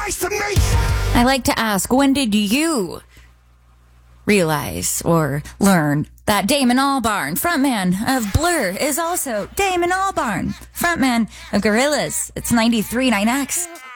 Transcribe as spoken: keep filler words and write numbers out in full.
nice to meet you. I like to ask, when did you realize or learn that Damon Albarn, frontman of Blur, is also Damon Albarn, frontman of Gorillaz? It's ninety-three point nine X.